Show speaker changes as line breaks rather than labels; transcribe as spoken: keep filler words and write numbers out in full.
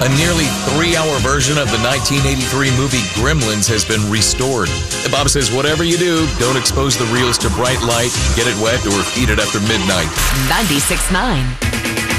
A nearly three-hour version of the nineteen eighty-three movie Gremlins has been restored. Bob says, whatever you do, don't expose the reels to bright light, get it wet, or feed it after midnight.
ninety-six point nine